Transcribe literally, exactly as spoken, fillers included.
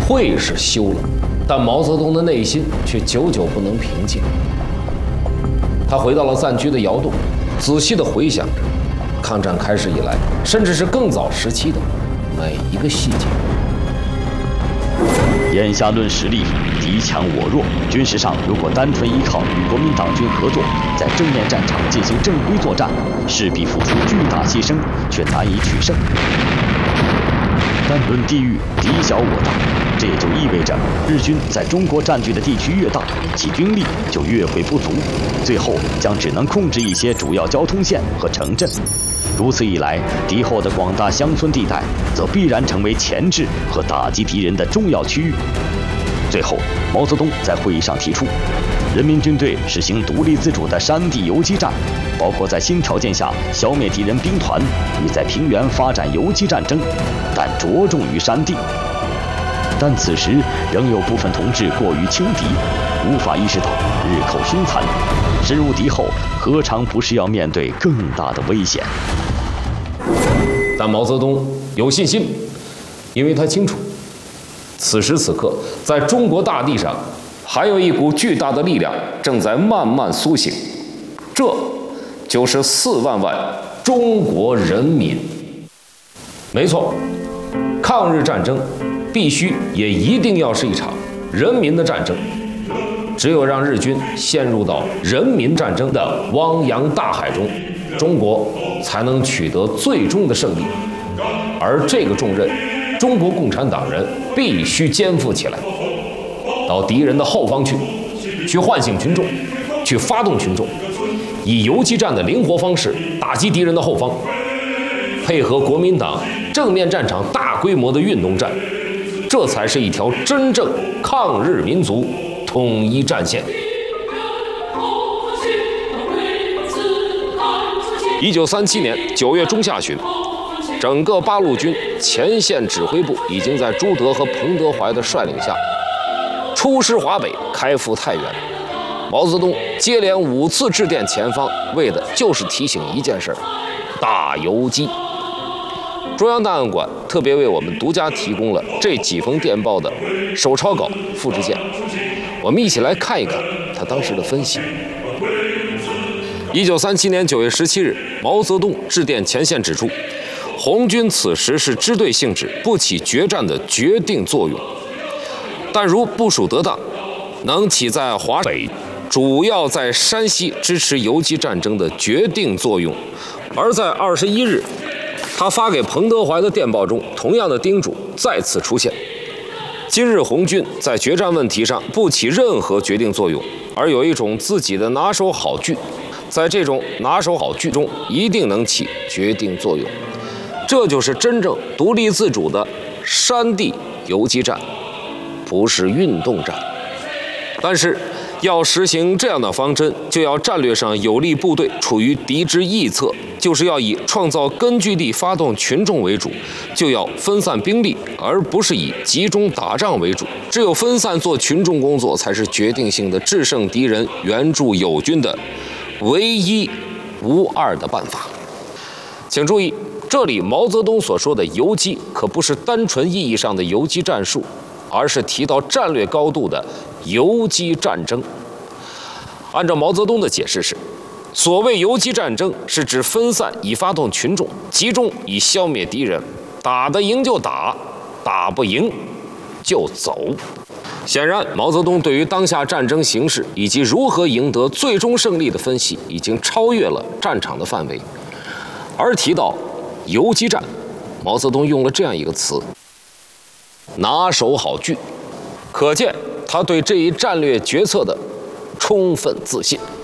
会是休了，但毛泽东的内心却久久不能平静。他回到了暂居的窑洞，仔细地回想着抗战开始以来，甚至是更早时期的每一个细节。 眼下论实力，敌强我弱，军事上如果单纯依靠与国民党军合作，在正面战场进行正规作战，势必付出巨大牺牲，却难以取胜。但论地域，敌小我大，这也就意味着日军在中国占据的地区越大，其兵力就越会不足，最后将只能控制一些主要交通线和城镇。如此一来，敌后的广大乡村地带则必然成为钳制和打击敌人的重要区域。最后，毛泽东在会议上提出，人民军队实行独立自主的山地游击战，包括在新条件下消灭敌人兵团与在平原发展游击战争，但着重于山地。但此时仍有部分同志过于轻敌，无法意识到日寇凶残，深入敌后何尝不是要面对更大的危险？ 但毛泽东有信心，因为他清楚，此时此刻，在中国大地上，还有一股巨大的力量正在慢慢苏醒，这就是四万万中国人民。没错，抗日战争必须也一定要是一场人民的战争。只有让日军陷入到人民战争的汪洋大海中，中国才能取得最终的胜利。而这个重任，中国共产党人必须肩负起来，到敌人的后方去，去唤醒群众，去发动群众，以游击战的灵活方式打击敌人的后方，配合国民党正面战场大规模的运动战，这才是一条真正抗日民族统一战线。一九三七年九月中下旬，整个八路军前线指挥部已经在朱德和彭德怀的率领下出师华北，开赴太原。毛泽东接连五次致电前方，为的就是提醒一件事：打游击。中央档案馆特别为我们独家提供了这几封电报的手抄稿、复制件，我们一起来看一看他当时的分析。一九三七年九月十七日，毛泽东致电前线指出，红军此时是支队性质，不起决战的决定作用，但如部署得当，能起在华北，主要在山西支持游击战争的决定作用。而在二十一日，他发给彭德怀的电报中，同样的叮嘱再次出现。今日红军在决战问题上不起任何决定作用，而有一种自己的拿手好剧，在这种拿手好剧中一定能起决定作用。这就是真正独立自主的山地游击战，不是运动战。但是要实行这样的方针，就要战略上有利部队处于敌之翼侧，就是要以创造根据地发动群众为主，就要分散兵力，而不是以集中打仗为主。只有分散做群众工作，才是决定性的制胜敌人、援助友军的唯一无二的办法。请注意，这里毛泽东所说的游击，可不是单纯意义上的游击战术，而是提到战略高度的游击战争。按照毛泽东的解释是，所谓游击战争是指分散以发动群众，集中以消灭敌人，打得赢就打，打不赢就走。显然，毛泽东对于当下战争形势以及如何赢得最终胜利的分析，已经超越了战场的范围。而提到游击战，毛泽东用了这样一个词：拿手好剧，可见他对这一战略决策的充分自信。